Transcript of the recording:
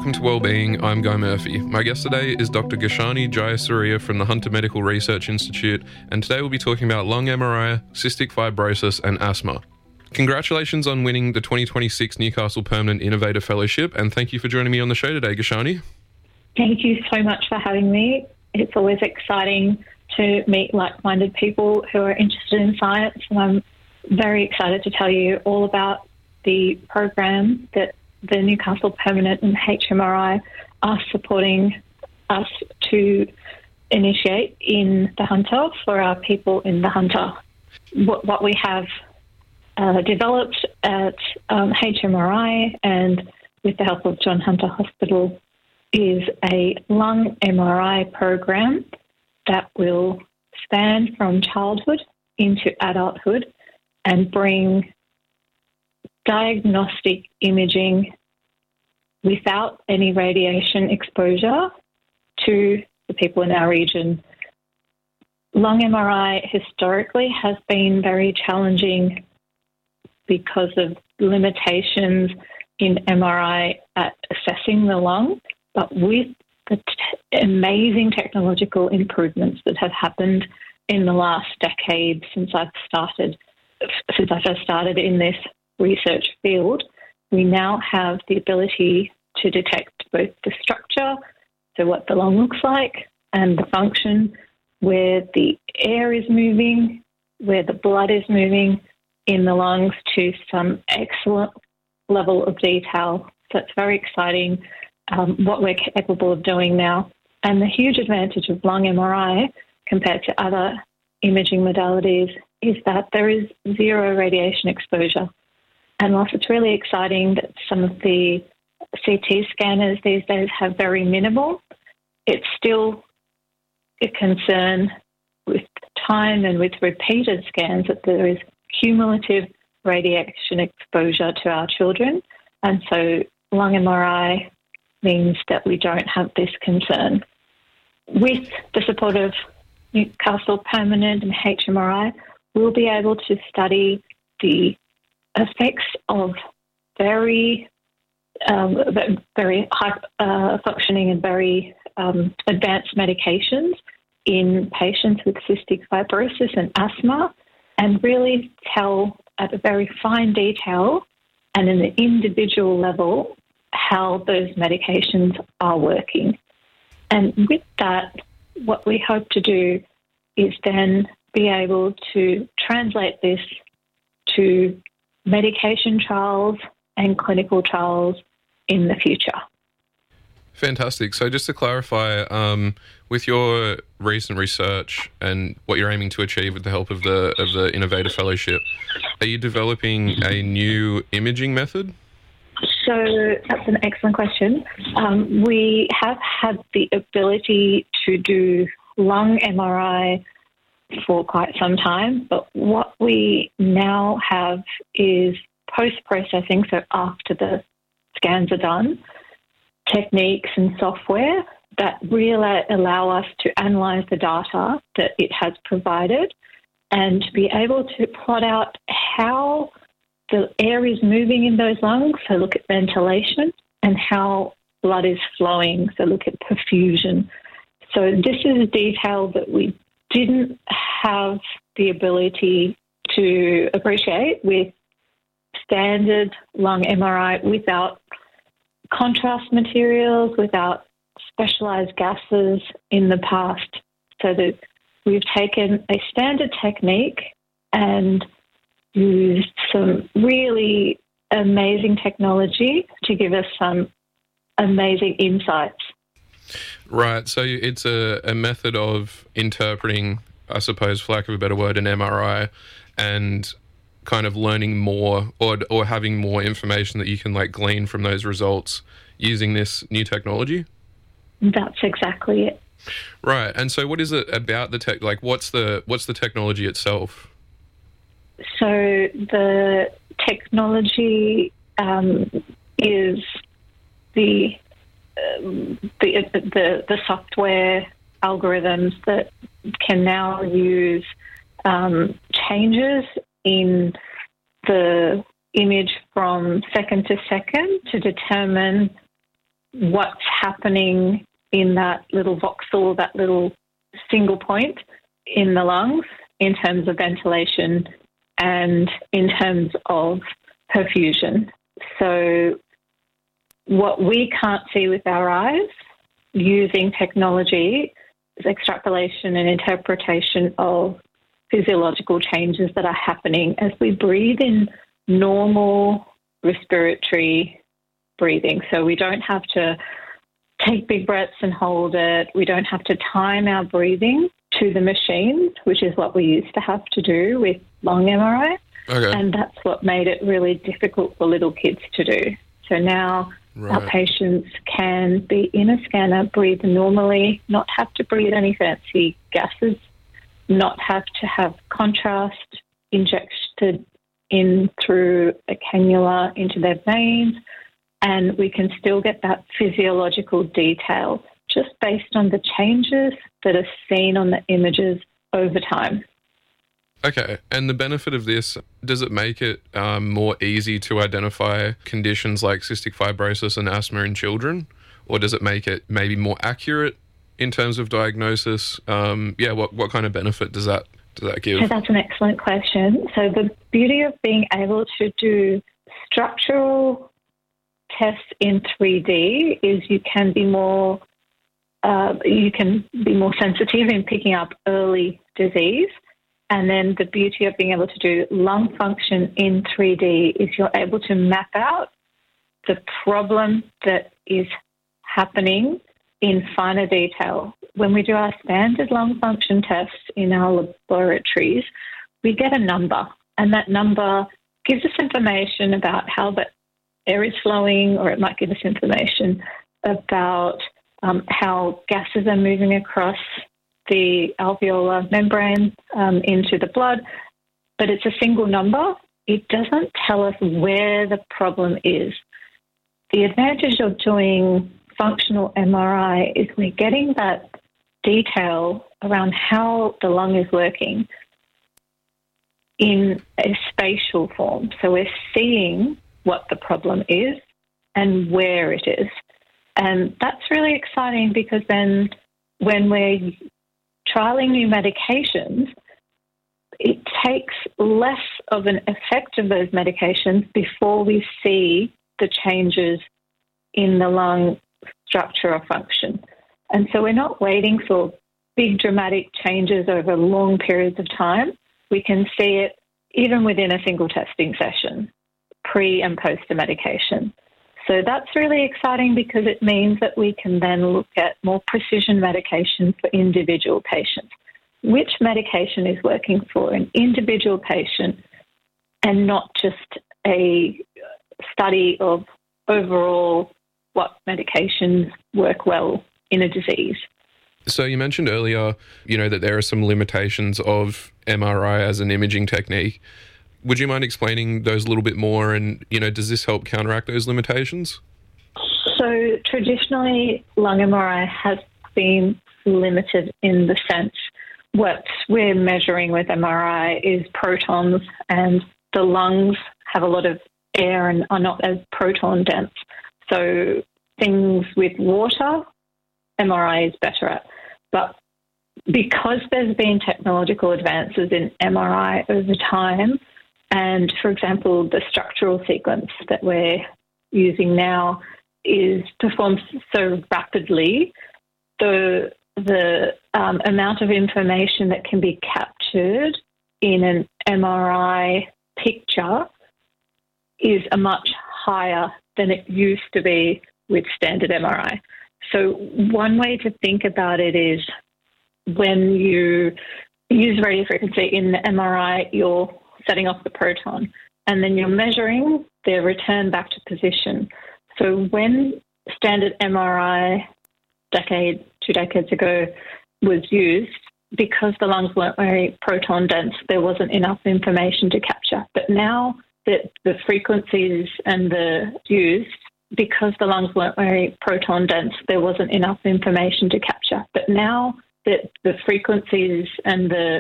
welcome to Wellbeing. I'm Guy Murphy. My guest today is Dr. Gashani Jayasuriya from the Hunter Medical Research Institute, and today we'll be talking about lung MRI, cystic fibrosis and asthma. Congratulations on winning the 2026 Newcastle Permanent Innovator Fellowship, and thank you for joining me on the show today, Gashani. Thank you so much for having me. It's always exciting to meet like-minded people who are interested in science, and I'm very excited to tell you all about the program that the Newcastle Permanent and HMRI are supporting us to initiate in the Hunter for our people in the Hunter. What we have developed at HMRI and with the help of John Hunter Hospital is a lung MRI program that will span from childhood into adulthood and bring diagnostic imaging without any radiation exposure to the people in our region. Lung MRI historically has been very challenging because of limitations in MRI at assessing the lung, but with the amazing technological improvements that have happened in the last decade since I first started in this research field, we now have the ability to detect both the structure, so what the lung looks like, and the function, where the air is moving, where the blood is moving in the lungs to some excellent level of detail. So it's very exciting what we're capable of doing now. And the huge advantage of lung MRI compared to other imaging modalities is that there is zero radiation exposure. And whilst it's really exciting that some of the CT scanners these days have very minimal, it's still a concern with time and with repeated scans that there is cumulative radiation exposure to our children. And so lung MRI means that we don't have this concern. With the support of Newcastle Permanent and HMRI, we'll be able to study the effects of very high functioning and very advanced medications in patients with cystic fibrosis and asthma, and really tell at a very fine detail and in an individual level how those medications are working. And with that, what we hope to do is then be able to translate this to medication trials and clinical trials in the future. Fantastic. So just to clarify, with your recent research and what you're aiming to achieve with the help of the Innovator Fellowship, are you developing a new imaging method? So that's an excellent question. We have had the ability to do lung MRI for quite some time, but what we now have is post-processing, so after the scans are done, techniques and software that really allow us to analyse the data that it has provided and to be able to plot out how the air is moving in those lungs, so look at ventilation, and how blood is flowing, so look at perfusion. So this is a detail that we didn't have the ability to appreciate with standard lung MRI without contrast materials, without specialised gases in the past. So that we've taken a standard technique and used some really amazing technology to give us some amazing insights. Right, so it's a method of interpreting, I suppose, for lack of a better word, an MRI and kind of learning more or having more information that you can glean from those results using this new technology? That's exactly it. Right, and so what is it about the tech? What's the technology itself? So the technology is the software algorithms that can now use changes in the image from second to second to determine what's happening in that little voxel, that little single point in the lungs in terms of ventilation and in terms of perfusion. So what we can't see with our eyes, using technology, is extrapolation and interpretation of physiological changes that are happening as we breathe in normal respiratory breathing. So we don't have to take big breaths and hold it. We don't have to time our breathing to the machine, which is what we used to have to do with lung MRI. Okay. And that's what made it really difficult for little kids to do. So now our patients can be in a scanner, breathe normally, not have to breathe any fancy gases, not have to have contrast injected in through a cannula into their veins, and we can still get that physiological detail just based on the changes that are seen on the images over time. Okay, and the benefit of this, does it make it more easy to identify conditions like cystic fibrosis and asthma in children? Or does it make it maybe more accurate in terms of diagnosis? What kind of benefit does that give? So that's an excellent question. So the beauty of being able to do structural tests in 3D is you can be more sensitive in picking up early disease. And then the beauty of being able to do lung function in 3D is you're able to map out the problem that is happening in finer detail. When we do our standard lung function tests in our laboratories, we get a number, and that number gives us information about how the air is flowing, or it might give us information about how gases are moving across the alveolar membrane into the blood, but it's a single number. It doesn't tell us where the problem is. The advantage of doing functional MRI is we're getting that detail around how the lung is working in a spatial form. So we're seeing what the problem is and where it is. And that's really exciting because then when we're trialing new medications, it takes less of an effect of those medications before we see the changes in the lung structure or function. And so we're not waiting for big dramatic changes over long periods of time. We can see it even within a single testing session, pre and post a medication. So that's really exciting because it means that we can then look at more precision medication for individual patients. Which medication is working for an individual patient and not just a study of overall what medications work well in a disease. So you mentioned earlier, that there are some limitations of MRI as an imaging technique. Would you mind explaining those a little bit more? And, does this help counteract those limitations? So traditionally, lung MRI has been limited in the sense what we're measuring with MRI is protons, and the lungs have a lot of air and are not as proton dense. So things with water, MRI is better at. But because there's been technological advances in MRI over time, and, for example, the structural sequence that we're using now is performed so rapidly, the amount of information that can be captured in an MRI picture is a much higher than it used to be with standard MRI. So one way to think about it is when you use radiofrequency in the MRI, you're setting off the proton, and then you're measuring their return back to position. So when standard MRI two decades ago was used, because the lungs weren't very proton dense, there wasn't enough information to capture. But now that the frequencies and the used, because the lungs weren't very proton dense, there wasn't enough information to capture. But now that the frequencies and the